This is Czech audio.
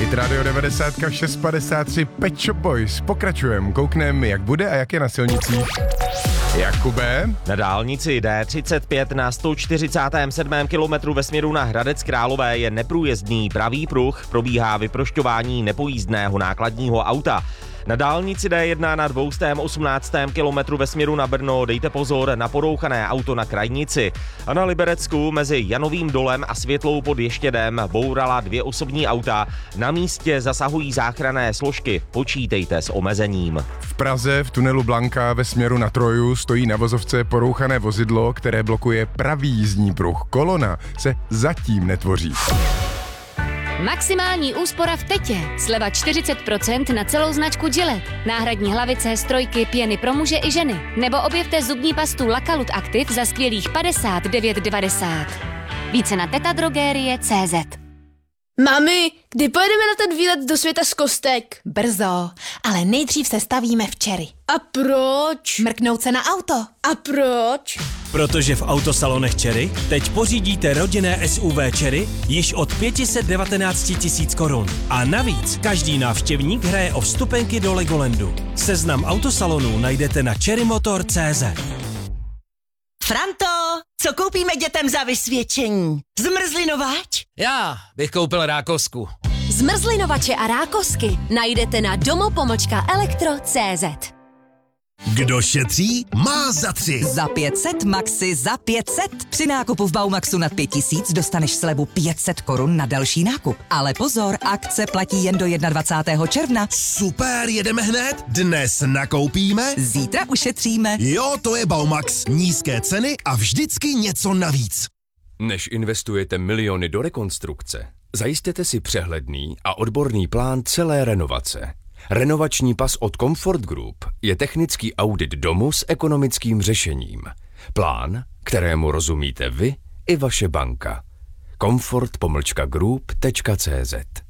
Hit Radio 90 653 Pet Shop Boys. Pokračujeme, koukneme, jak bude a jak je na silnicích. Jakube? Na dálnici D35 na 147. kilometru ve směru na Hradec Králové je neprůjezdný pravý pruh, probíhá vyprošťování nepojízdného nákladního auta. Na dálnici D1 na 218. kilometru ve směru na Brno dejte pozor na porouchané auto na krajnici. A na Liberecku mezi Janovým dolem a Světlou pod Ještědem bourala 2 osobní auta. Na místě zasahují záchranné složky. Počítejte s omezením. V Praze v tunelu Blanka ve směru na Troju stojí na vozovce porouchané vozidlo, které blokuje pravý jízdní pruh. Kolona se zatím netvoří. Maximální úspora v Tetě. Sleva 40% na celou značku Gillette. Náhradní hlavice, strojky, pěny pro muže i ženy. Nebo objevte zubní pastu Lakalut Active za skvělých 59,90. Více na tetadrogerie.cz. Mami, kdy pojedeme na ten výlet do světa z kostek? Brzo, ale nejdřív se stavíme v Cherry. A proč? Mrknout se na auto. A proč? Protože v autosalonech Cherry teď pořídíte rodinné SUV Cherry již od 519 000 korun. A navíc každý návštěvník hraje o vstupenky do Legolandu. Seznam autosalonů najdete na cherrymotor.cz. Franto, co koupíme dětem za vysvědčení? Zmrzlinovač? Já bych koupil rákosku. Zmrzlinovače a rákosky najdete na domo.elektro.cz. Kdo šetří, má za 3. Za 500 Maxi za 500. Při nákupu v Baumaxu nad 5000 dostaneš slevu 500 korun na další nákup. Ale pozor, akce platí jen do 21. června. Super, jedeme hned? Dnes nakoupíme? Zítra ušetříme. Jo, to je Baumax. Nízké ceny a vždycky něco navíc. Než investujete miliony do rekonstrukce, zajistěte si přehledný a odborný plán celé renovace. Renovační pas od Comfort Group je technický audit domu s ekonomickým řešením. Plán, kterému rozumíte vy i vaše banka. comfort-group.cz